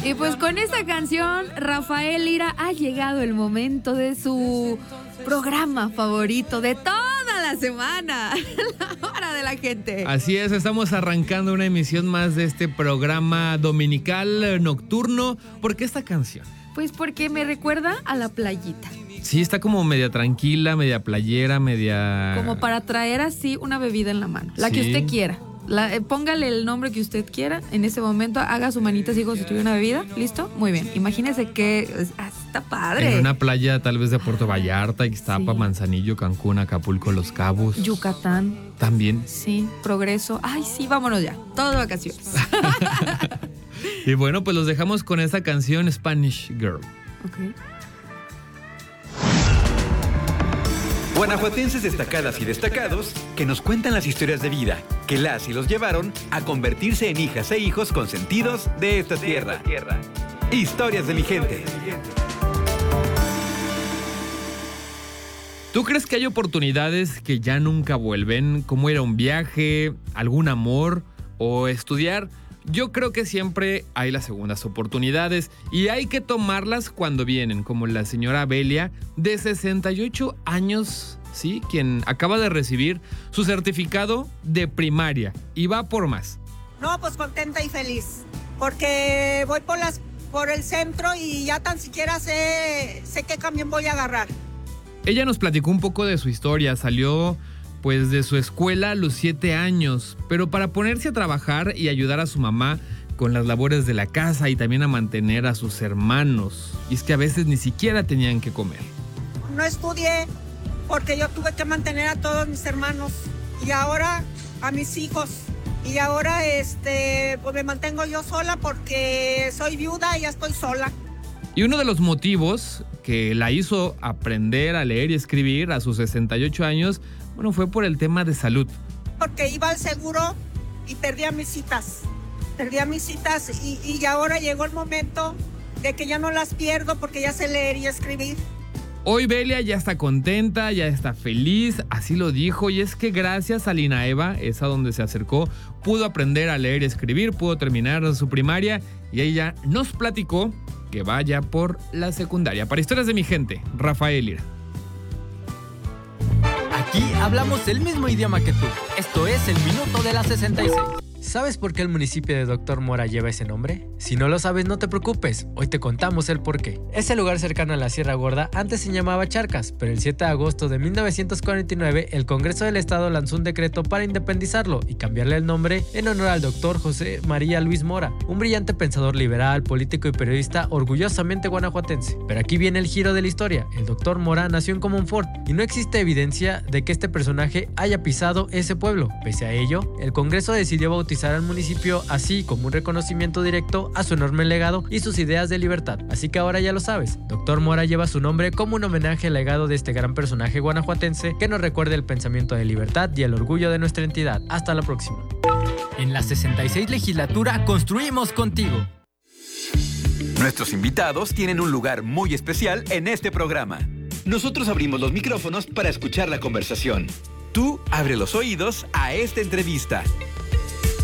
Y pues con esta canción, Rafael Lira, ha llegado el momento de su programa favorito de toda la semana, La Hora de la Gente. Así es, estamos arrancando una emisión más de este programa dominical nocturno. ¿Por qué esta canción? Pues porque me recuerda a la playita. Sí, está como media tranquila, media playera, media... Como para traer así una bebida en la mano, la que usted quiera. Póngale el nombre que usted quiera. En ese momento haga su manita así como si tuviera una bebida. ¿Listo? Muy bien. Imagínese que está padre. En una playa tal vez de Puerto Vallarta, Ixtapa, Sí. Manzanillo, Cancún, Acapulco, Los Cabos. Yucatán. También. Sí, Progreso. Ay, sí, vámonos ya. Todo de vacaciones. Y bueno, pues los dejamos con esta canción Spanish Girl. Ok. Guanajuatenses destacadas y destacados que nos cuentan las historias de vida que las y los llevaron a convertirse en hijas e hijos consentidos de esta tierra. Historias de mi gente. ¿Tú crees que hay oportunidades que ya nunca vuelven? Como ir a un viaje, algún amor o estudiar. Yo creo que siempre hay las segundas oportunidades y hay que tomarlas cuando vienen, como la señora Belia, de 68 años, ¿sí? Quien acaba de recibir su certificado de primaria y va por más. No, pues contenta y feliz, porque voy por el centro y ya tan siquiera sé qué camión voy a agarrar. Ella nos platicó un poco de su historia, salió pues de su escuela a los 7 años, pero para ponerse a trabajar y ayudar a su mamá con las labores de la casa y también a mantener a sus hermanos. Y es que a veces ni siquiera tenían que comer. No estudié porque yo tuve que mantener a todos mis hermanos y ahora a mis hijos. Y ahora pues me mantengo yo sola porque soy viuda y ya estoy sola. Y uno de los motivos que la hizo aprender a leer y escribir a sus 68 años, bueno, fue por el tema de salud. Porque iba al seguro y perdía mis citas. Y ahora llegó el momento de que ya no las pierdo porque ya sé leer y escribir. Hoy Belia ya está contenta, ya está feliz, así lo dijo, y es que gracias a Linaeva, esa donde se acercó, pudo aprender a leer y escribir, pudo terminar su primaria y ella nos platicó que vaya por la secundaria. Para Historias de mi gente, Rafael Lira. Aquí hablamos el mismo idioma que tú. Esto es el Minuto de la 66. ¿Sabes por qué el municipio de Doctor Mora lleva ese nombre? Si no lo sabes, no te preocupes, hoy te contamos el porqué. Ese lugar cercano a la Sierra Gorda antes se llamaba Charcas, pero el 7 de agosto de 1949 el Congreso del Estado lanzó un decreto para independizarlo y cambiarle el nombre en honor al doctor José María Luis Mora, un brillante pensador liberal, político y periodista orgullosamente guanajuatense. Pero aquí viene el giro de la historia. El doctor Mora nació en Comonfort y no existe evidencia de que este personaje haya pisado ese pueblo. Pese a ello, el Congreso decidió bautizar al municipio así como un reconocimiento directo a su enorme legado y sus ideas de libertad. Así que ahora ya lo sabes, Doctor Mora lleva su nombre como un homenaje al legado de este gran personaje guanajuatense que nos recuerda el pensamiento de libertad y el orgullo de nuestra entidad. Hasta la próxima. En la 66 legislatura construimos contigo. Nuestros invitados tienen un lugar muy especial en este programa. Nosotros abrimos los micrófonos para escuchar la conversación. Tú abre los oídos a esta entrevista.